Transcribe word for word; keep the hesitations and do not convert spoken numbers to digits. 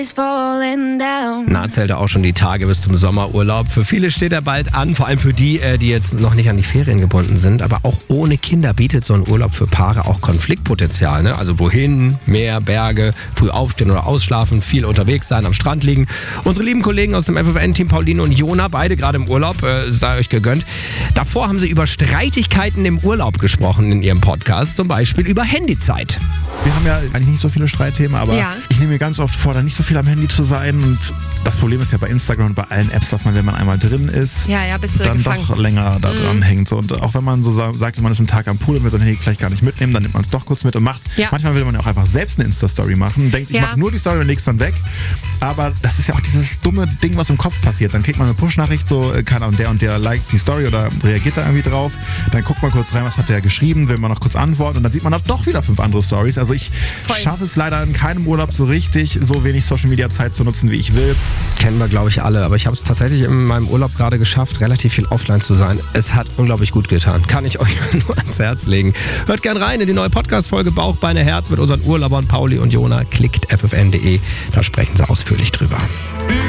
Na, zählt auch schon die Tage bis zum Sommerurlaub. Für viele steht er bald an, vor allem für die, die jetzt noch nicht an die Ferien gebunden sind. Aber auch ohne Kinder bietet so ein Urlaub für Paare auch Konfliktpotenzial. Ne? Also wohin, Meer, Berge, früh aufstehen oder ausschlafen, viel unterwegs sein, am Strand liegen. Unsere lieben Kollegen aus dem F F N-Team, Pauline und Jona, beide gerade im Urlaub, äh, sei euch gegönnt. Davor haben sie über Streitigkeiten im Urlaub gesprochen in ihrem Podcast, zum Beispiel über Handyzeit. Wir haben ja eigentlich nicht so viele Streitthemen, aber Ja. ich nehme mir ganz oft vor, da nicht so viel am Handy zu sein. Und das Problem ist ja bei Instagram und bei allen Apps, dass man, wenn man einmal drin ist, Ja, ja, bist du dann gefangen. doch länger da dran Mhm. hängt. So, und auch wenn man so sa- sagt, man ist einen Tag am Pool und will sein Handy vielleicht gar nicht mitnehmen, dann nimmt man es doch kurz mit und macht. Ja. Manchmal will man ja auch einfach selbst eine Insta-Story machen, denkt, ich Ja. mache nur die Story und leg's dann weg. Aber das ist ja auch dieses dumme Ding, was im Kopf passiert. Dann kriegt man eine Push-Nachricht, so, äh, keine Ahnung, der und der liked die Story oder reagiert da irgendwie drauf. Dann guckt man kurz rein, was hat der geschrieben, will man noch kurz antworten und dann sieht man auch doch wieder fünf andere Stories. Also ich Voll. schaffe es leider in keinem Urlaub so richtig, so wenig Social-Media-Zeit zu nutzen, wie ich will. Kennen wir, glaube ich, alle. Aber ich habe es tatsächlich in meinem Urlaub gerade geschafft, relativ viel offline zu sein. Es hat unglaublich gut getan. Kann ich euch nur ans Herz legen. Hört gern rein in die neue Podcast-Folge Bauch, Beine, Herz mit unseren Urlaubern Pauli und Jona. Klickt f f n punkt d e. Da sprechen sie ausführlich drüber.